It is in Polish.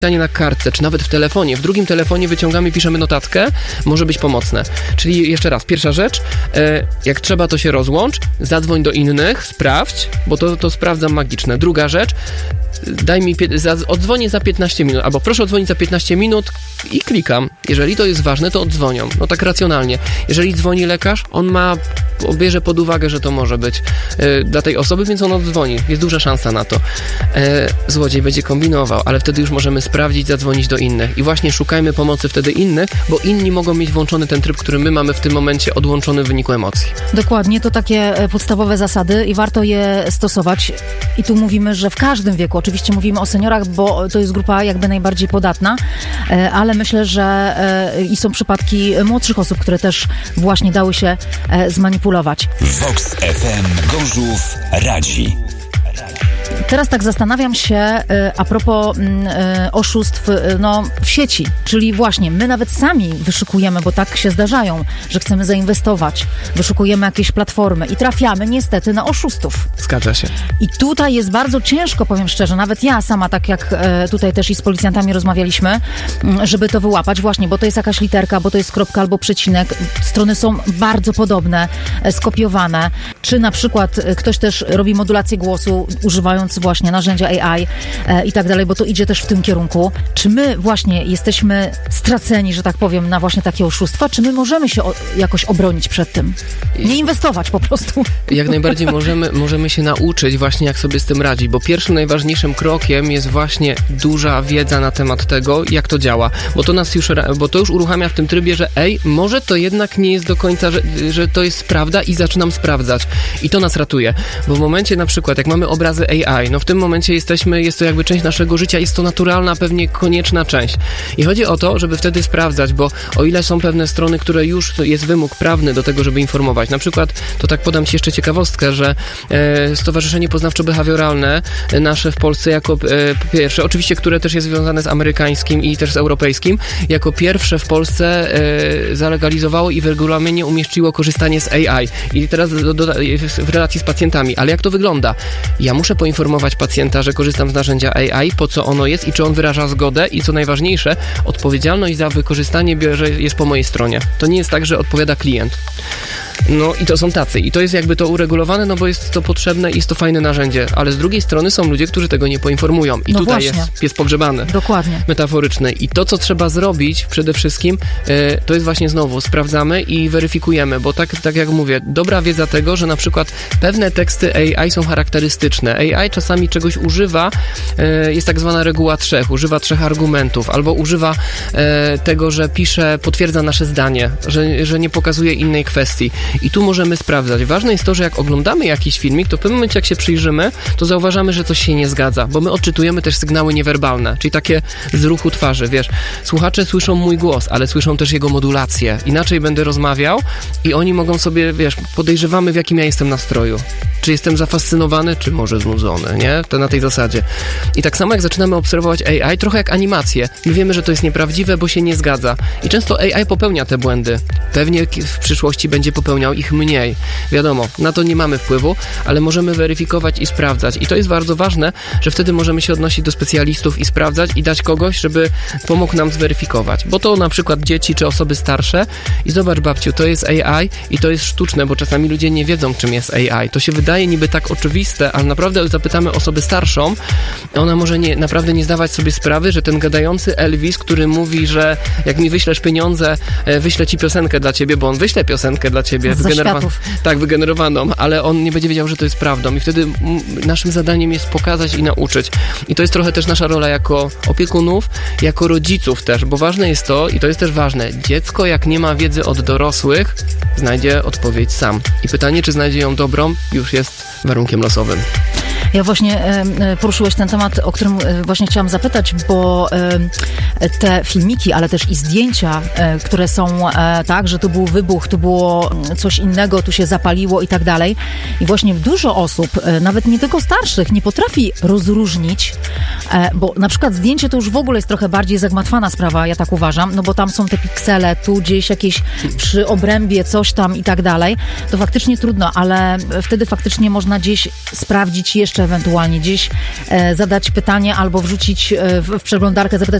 na kartce, czy nawet w telefonie. W drugim telefonie wyciągamy, piszemy notatkę, może być pomocne. Czyli jeszcze raz, pierwsza rzecz, jak trzeba, to się rozłącz, zadzwoń do innych, sprawdź, bo to sprawdzam magiczne. Druga rzecz, odzwonię za 15 minut, albo proszę odzwonić za 15 minut i klikam. Jeżeli to jest ważne, to odzwonią. No tak racjonalnie. Jeżeli dzwoni lekarz, on bierze pod uwagę, że to może być dla tej osoby, więc on odzwoni. Jest duża szansa na to. Złodziej będzie kombinował, ale wtedy już możemy sprawdzić, zadzwonić do innych. I właśnie szukajmy pomocy wtedy innych, bo inni mogą mieć włączony ten tryb, który my mamy w tym momencie odłączony w wyniku emocji. Dokładnie, to takie podstawowe zasady i warto je stosować. I tu mówimy, że w każdym wieku, oczywiście mówimy o seniorach, bo to jest grupa jakby najbardziej podatna, ale myślę, że i są przypadki młodszych osób, które też właśnie dały się zmanipulować. Vox FM Gorzów radzi. Teraz tak zastanawiam się a propos oszustw w sieci, czyli właśnie my nawet sami wyszukujemy, bo tak się zdarzają, że chcemy zainwestować, wyszukujemy jakieś platformy i trafiamy niestety na oszustów. Zgadza się. I tutaj jest bardzo ciężko, powiem szczerze, nawet ja sama, tak jak tutaj też i z policjantami rozmawialiśmy, żeby to wyłapać właśnie, bo to jest jakaś literka, bo to jest kropka albo przecinek, strony są bardzo podobne, skopiowane, czy na przykład ktoś też robi modulację głosu, używając właśnie narzędzia AI i tak dalej, bo to idzie też w tym kierunku. Czy my właśnie jesteśmy straceni, że tak powiem, na właśnie takie oszustwa, czy my możemy się jakoś obronić przed tym? Nie inwestować po prostu. Jak najbardziej możemy się nauczyć właśnie, jak sobie z tym radzić, bo pierwszym najważniejszym krokiem jest właśnie duża wiedza na temat tego, jak to działa, bo to już uruchamia w tym trybie, że może to jednak nie jest do końca, że to jest prawda i zaczynam sprawdzać. I to nas ratuje, bo w momencie na przykład, jak mamy obrazy AI, w tym momencie jest to jakby część naszego życia, jest to naturalna, pewnie konieczna część. I chodzi o to, żeby wtedy sprawdzać, bo o ile są pewne strony, które już jest wymóg prawny do tego, żeby informować. Na przykład, to tak podam Ci jeszcze ciekawostkę, że Stowarzyszenie Poznawczo-Behawioralne nasze w Polsce jako pierwsze, oczywiście, które też jest związane z amerykańskim i też z europejskim, jako pierwsze w Polsce zalegalizowało i w regulaminie umieściło korzystanie z AI. I teraz w relacji z pacjentami. Ale jak to wygląda? Ja muszę poinformować pacjenta, że korzystam z narzędzia AI, po co ono jest i czy on wyraża zgodę i co najważniejsze, odpowiedzialność za wykorzystanie jest po mojej stronie. To nie jest tak, że odpowiada klient. No i to są tacy. I to jest jakby to uregulowane, bo jest to potrzebne i jest to fajne narzędzie. Ale z drugiej strony są ludzie, którzy tego nie poinformują. I tutaj właśnie jest pies pogrzebany. Dokładnie. Metaforyczny. I to, co trzeba zrobić przede wszystkim, to jest właśnie znowu sprawdzamy i weryfikujemy, bo tak jak mówię, dobra wiedza tego, że na przykład pewne teksty AI są charakterystyczne. AI czasami czegoś używa, jest tak zwana reguła 3, używa 3 argumentów, albo używa tego, że potwierdza nasze zdanie, że nie pokazuje innej kwestii. I tu możemy sprawdzać. Ważne jest to, że jak oglądamy jakiś filmik, to w pewnym momencie jak się przyjrzymy, to zauważamy, że coś się nie zgadza, bo my odczytujemy też sygnały niewerbalne, czyli takie z ruchu twarzy, wiesz. Słuchacze słyszą mój głos, ale słyszą też jego modulację. Inaczej będę rozmawiał i oni mogą sobie, wiesz, podejrzewamy, w jakim ja jestem nastroju. Czy jestem zafascynowany, czy może znudzony, nie? To na tej zasadzie. I tak samo jak zaczynamy obserwować AI, trochę jak animację. My wiemy, że to jest nieprawdziwe, bo się nie zgadza. I często AI popełnia te błędy. Pewnie w przyszłości będzie popełniał ich mniej. Wiadomo, na to nie mamy wpływu, ale możemy weryfikować i sprawdzać. I to jest bardzo ważne, że wtedy możemy się odnosić do specjalistów i sprawdzać i dać kogoś, żeby pomógł nam zweryfikować. Bo to na przykład dzieci czy osoby starsze i zobacz, babciu, to jest AI i to jest sztuczne, bo czasami ludzie nie wiedzą, czym jest AI. To się wydaje niby tak oczywiste, ale naprawdę zapytamy osobę starszą, ona może naprawdę nie zdawać sobie sprawy, że ten gadający Elvis, który mówi, że jak mi wyślesz pieniądze, wyślę ci piosenkę dla ciebie, bo on wyśle piosenkę dla ciebie wygenerowaną, ale on nie będzie wiedział, że to jest prawdą. I wtedy naszym zadaniem jest pokazać i nauczyć. I to jest trochę też nasza rola jako opiekunów, jako rodziców też, bo ważne jest to, i to jest też ważne, dziecko jak nie ma wiedzy od dorosłych, znajdzie odpowiedź sam. I pytanie, czy znajdzie ją dobrą, już jest warunkiem losowym. Ja właśnie poruszyłeś ten temat, o którym właśnie chciałam zapytać, bo te filmiki, ale też i zdjęcia, które są tak, że tu był wybuch, tu było coś innego, tu się zapaliło i tak dalej. I właśnie dużo osób, nawet nie tylko starszych, nie potrafi rozróżnić, bo na przykład zdjęcie to już w ogóle jest trochę bardziej zagmatwana sprawa, ja tak uważam, no bo tam są te piksele, tu gdzieś jakieś przy obrębie coś tam i tak dalej. To faktycznie trudno, ale wtedy faktycznie można gdzieś sprawdzić jeszcze jeszcze ewentualnie gdzieś zadać pytanie albo wrzucić w przeglądarkę, zapytać